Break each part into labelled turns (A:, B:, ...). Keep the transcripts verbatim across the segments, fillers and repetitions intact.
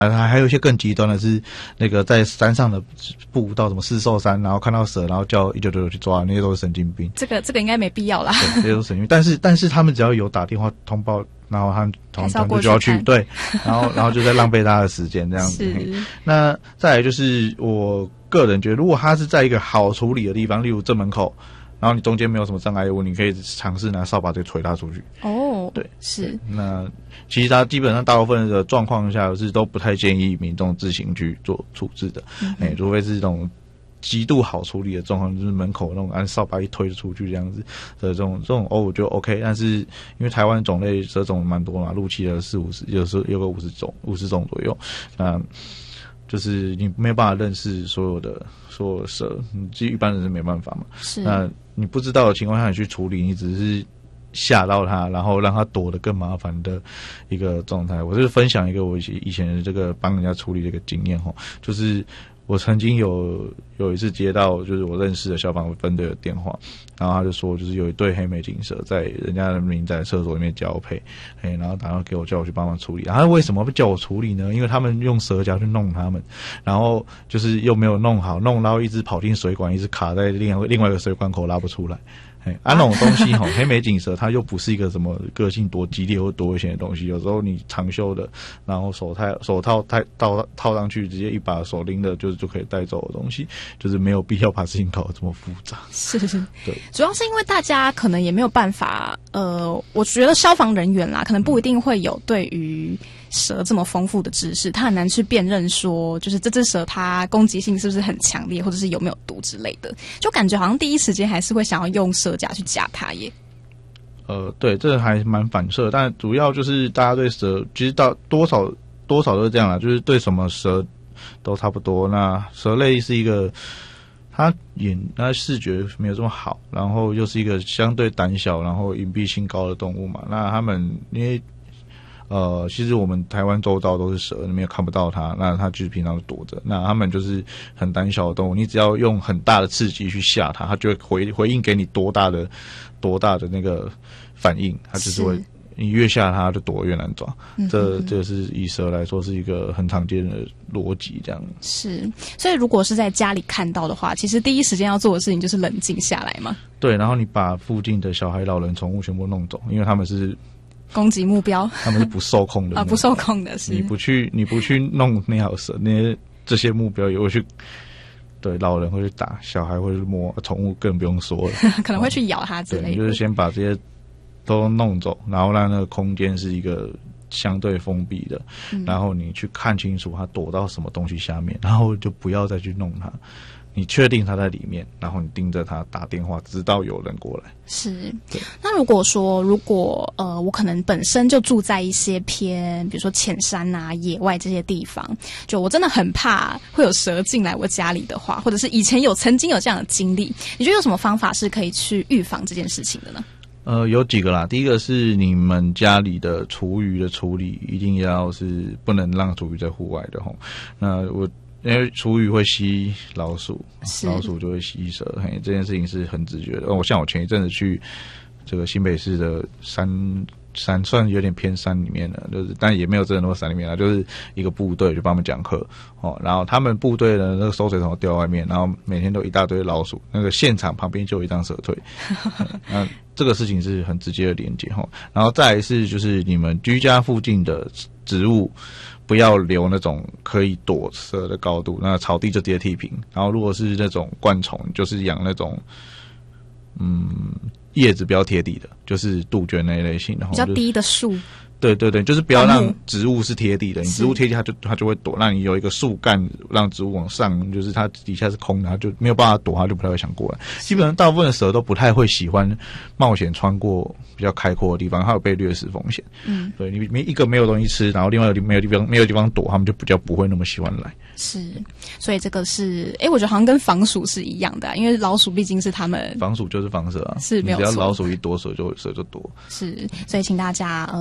A: 还还有一些更极端的是，那个在山上的步道，什么四兽山，然后看到蛇，然后叫一九九九去抓，那些都是神经病。
B: 这个这个应该没必要啦。
A: 对，这些都是神经病。但是但是他们只要有打电话通报，然后他们团队就要去，对，然后然后就在浪费大家的时间这样子。那再来就是我个人觉得，如果他是在一个好处理的地方，例如正门口。然后你中间没有什么障碍物，你可以尝试拿扫把就推它出去。
B: 哦，
A: 对，
B: 是。
A: 那其实它基本上大部分的状况下是都不太建议民众自行去做处置的。嗯，哎，除非是这种极度好处理的状况，就是门口那种按扫把一推就出去这样子的这种这种哦，我觉得 OK。但是因为台湾种类蛇种蛮多嘛，陆栖的四五十，有时候有个五十种五十种左右。那就是你没有办法认识所有的所有的蛇，你基一般人是没办法嘛。
B: 是。
A: 那你不知道的情况下你去处理，你只是吓到它，然后让它躲得更麻烦的一个状态。我是分享一个我以前的这个帮人家处理的一个经验齁，就是我曾经有有一次接到就是我认识的消防分队的电话，然后他就说就是有一对黑眉锦蛇在人家的民宅厕所里面交配，哎，然后打电话给我叫我去帮忙处理。然后为什么会叫我处理呢？因为他们用蛇夹去弄他们，然后就是又没有弄好，弄到一直跑进水管，一直卡在另外另外一个水管口拉不出来。哎，啊，那种东西哈，黑眉锦蛇它又不是一个什么个性多激烈或多危险的东西，有时候你长袖的，然后手套手套套套套上去，直接一把手拎的，就是就可以带走的东西，就是没有必要把事情搞得这么复杂。
B: 是，
A: 对，
B: 主要是因为大家可能也没有办法，呃，我觉得消防人员啦，可能不一定会有对于蛇这么丰富的知识，他很难去辨认说，就是这只蛇它攻击性是不是很强烈，或者是有没有毒之类的，就感觉好像第一时间还是会想要用蛇夹去夹它耶。
A: 呃，对，这还蛮反射，但主要就是大家对蛇其实到多少多少都是这样啦，就是对什么蛇都差不多。那蛇类是一个它眼它视觉没有这么好，然后又是一个相对胆小，然后隐蔽性高的动物嘛。那它们因为呃，其实我们台湾周遭都是蛇，你们也看不到它，那它就是平常就躲着。那它们就是很胆小的动物，你只要用很大的刺激去吓它，它就会回回应给你多大的多大的那个反应，它就是会，你越吓它就躲越难抓。嗯、这这是以蛇来说是一个很常见的逻辑，这样。
B: 是，所以如果是在家里看到的话，其实第一时间要做的事情就是冷静下来嘛。
A: 对，然后你把附近的小孩、老人、宠物全部弄走，因为他们是
B: 攻击目标，
A: 他们是不受控的啊，
B: 不受控的是。
A: 你不去，你不去弄那条蛇，那些这些目标也会去，对，老人会去打，小孩会去摸，宠物更不用说了，
B: 可能会去咬它之类的。
A: 对，你就是先把这些都弄走，然后让那个空间是一个相对封闭的，嗯、然后你去看清楚它躲到什么东西下面，然后就不要再去弄它。你确定他在里面，然后你盯着他打电话，直到有人过来。
B: 是。那如果说，如果呃，我可能本身就住在一些偏，比如说浅山啊、野外这些地方，就我真的很怕会有蛇进来我家里的话，或者是以前有曾经有这样的经历，你觉得有什么方法是可以去预防这件事情的呢？
A: 呃，有几个啦。第一个是你们家里的厨余的处理，一定要是不能让厨余在户外的齁。那我。因为厨余会吸老鼠，老鼠就会吸蛇，嘿，这件事情是很直觉的。我像我前一阵子去这个新北市的山山，算有点偏山里面的，就是但也没有真的那么山里面啦，就是一个部队就帮他们讲课哦，然后他们部队的那个收水桶掉外面，然后每天都一大堆老鼠，那个现场旁边就有一张蛇腿，那这个事情是很直接的连接哈。然后再来是就是你们居家附近的植物。不要留那种可以躲蛇的高度，那草地就直接剃平。然后如果是那种灌丛，就是养那种，嗯，叶子不要贴地的，就是杜鹃那一类型的，
B: 比较低的树。
A: 对对对，就是不要让植物是贴地的，你植物贴地它就它就会躲，让你有一个树干让植物往上，就是它底下是空的，它就没有办法躲，它就不太会想过来。基本上大部分的蛇都不太会喜欢冒险穿过比较开阔的地方，它有被掠食风险。嗯，对，你一个没有东西吃，然后另外一个没有地方没有地方躲，它们就比较不会那么喜欢来。
B: 是，所以这个是，哎，我觉得好像跟防鼠是一样的、啊，因为老鼠毕竟是他们
A: 防鼠就是防蛇啊，
B: 是没有错，
A: 只要老鼠一躲，蛇就蛇就躲。
B: 是，所以请大家呃居家的。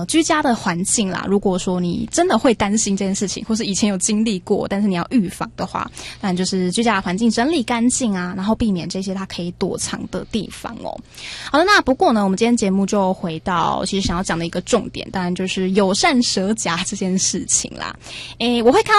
B: 的环境啦，如果说你真的会担心这件事情，或是以前有经历过，但是你要预防的话，当然就是居家的环境整理干净啊，然后避免这些它可以躲藏的地方哦。好的，那不过呢，我们今天节目就回到其实想要讲的一个重点，当然就是友善蛇夹这件事情啦。诶，我会看到